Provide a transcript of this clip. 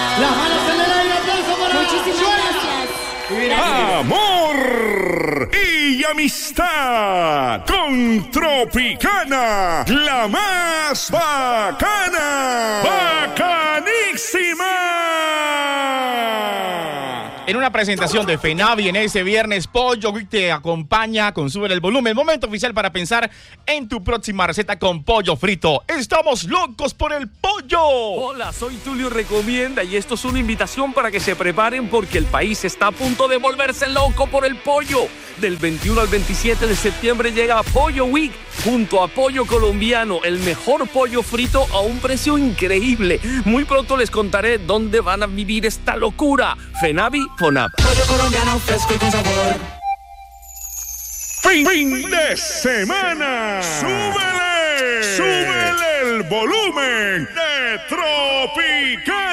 Las manos en el aire, aplauso para Muchísimas gracias. Amor y amistad con Tropicana, la más bacana, bacanísima. En una presentación de FENAVI en ese viernes, Pollo Week te acompaña con Sube el Volumen. Momento oficial para pensar en tu próxima receta con pollo frito. ¡Estamos locos por el pollo! Hola, soy Tulio Recomienda y esto es una invitación para que se preparen porque el país está a punto de volverse loco por el pollo. Del 21 al 27 de septiembre llega Pollo Week junto a Pollo Colombiano, el mejor pollo frito a un precio increíble. Muy pronto les contaré dónde van a vivir esta locura. FENAVI, FONAP. Pollo colombiano fresco y con sabor. Fin de semana. ¡Súbele! ¡Súbele el volumen de Tropicana!